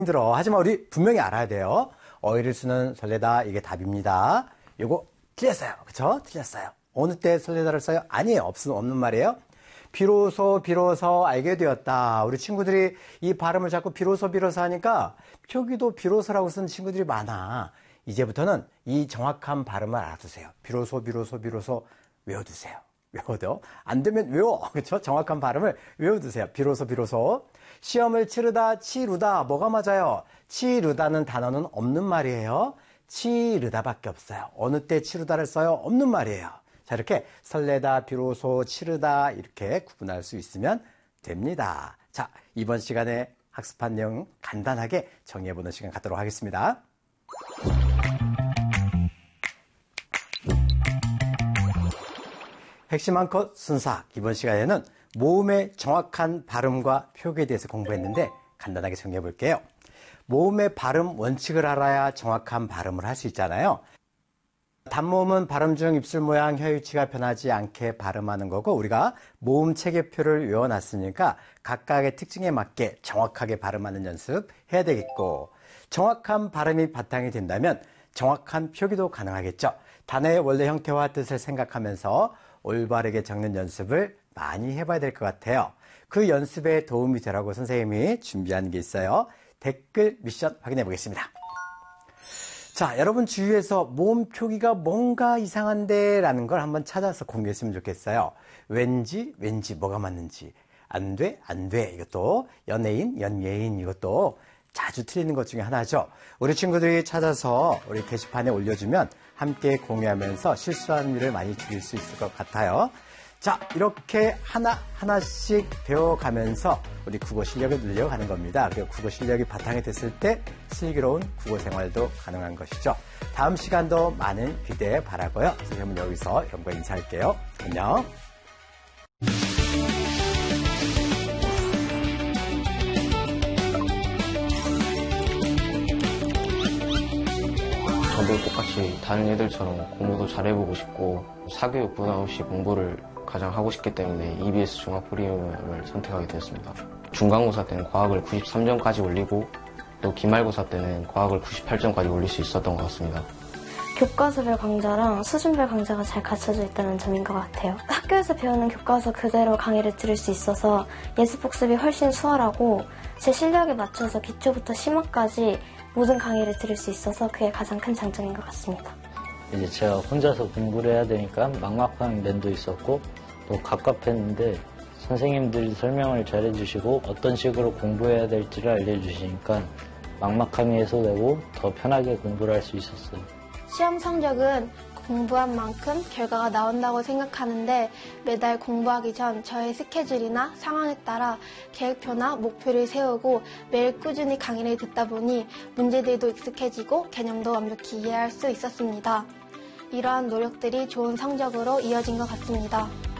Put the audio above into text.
힘들어. 하지만 우리 분명히 알아야 돼요. 어이를 쓰는 설레다, 이게 답입니다. 요거 틀렸어요. 그쵸? 틀렸어요. 어느 때 설레다를 써요? 아니에요. 없는 말이에요. 비로소 알게 되었다. 우리 친구들이 이 발음을 자꾸 비로소 하니까 표기도 비로소라고 쓰는 친구들이 많아. 이제부터는 이 정확한 발음을 알아두세요. 비로소 외워두세요. 외워도 안 되면 외워. 그렇죠? 정확한 발음을 외워두세요. 비로소. 시험을 치르다 뭐가 맞아요? 치르다는 단어는 없는 말이에요. 치르다밖에 없어요. 어느 때 치르다를 써요? 없는 말이에요. 자, 이렇게 설레다, 비로소, 치르다 이렇게 구분할 수 있으면 됩니다. 자, 이번 시간에 학습한 내용 간단하게 정리해보는 시간 갖도록 하겠습니다. 핵심 한 컷 순삭. 이번 시간에는 모음의 정확한 발음과 표기에 대해서 공부했는데 간단하게 정리해 볼게요. 모음의 발음 원칙을 알아야 정확한 발음을 할 수 있잖아요. 단모음은 발음 중 입술 모양, 혀 위치가 변하지 않게 발음하는 거고, 우리가 모음 체계표를 외워놨으니까 각각의 특징에 맞게 정확하게 발음하는 연습 해야 되겠고, 정확한 발음이 바탕이 된다면 정확한 표기도 가능하겠죠. 단어의 원래 형태와 뜻을 생각하면서 올바르게 적는 연습을 많이 해봐야 될 것 같아요. 그 연습에 도움이 되라고 선생님이 준비한 게 있어요. 댓글 미션 확인해 보겠습니다. 자, 여러분 주위에서 모음 표기가 뭔가 이상한데 라는 걸 한번 찾아서 공유했으면 좋겠어요. 왠지 뭐가 맞는지. 안 돼 이것도 연예인 이것도 자주 틀리는 것 중에 하나죠. 우리 친구들이 찾아서 우리 게시판에 올려주면 함께 공유하면서 실수하는 일을 많이 줄일 수 있을 것 같아요. 자, 이렇게 하나씩 배워가면서 우리 국어 실력을 늘려가는 겁니다. 그리고 국어 실력이 바탕이 됐을 때 슬기로운 국어 생활도 가능한 것이죠. 다음 시간도 많은 기대 바라고요. 선생님은 여기서 여러분과 인사할게요. 안녕. 저도 똑같이 다른 애들처럼 공부도 잘해보고 싶고 사교육 부담 없이 공부를 가장 하고 싶기 때문에 EBS 종합프리미엄을 선택하게 되었습니다. 중간고사 때는 과학을 93점까지 올리고 또 기말고사 때는 과학을 98점까지 올릴 수 있었던 것 같습니다. 교과서별 강좌랑 수준별 강좌가 잘 갖춰져 있다는 점인 것 같아요. 학교에서 배우는 교과서 그대로 강의를 들을 수 있어서 예습복습이 훨씬 수월하고 제 실력에 맞춰서 기초부터 심화까지 모든 강의를 들을 수 있어서 그게 가장 큰 장점인 것 같습니다. 이제 제가 혼자서 공부를 해야 되니까 막막한 면도 있었고 또 갑갑했는데 선생님들이 설명을 잘 해주시고 어떤 식으로 공부해야 될지를 알려주시니까 막막함이 해소되고 더 편하게 공부를 할 수 있었어요. 시험 성적은 공부한 만큼 결과가 나온다고 생각하는데 매달 공부하기 전 저의 스케줄이나 상황에 따라 계획표나 목표를 세우고 매일 꾸준히 강의를 듣다 보니 문제들도 익숙해지고 개념도 완벽히 이해할 수 있었습니다. 이러한 노력들이 좋은 성적으로 이어진 것 같습니다.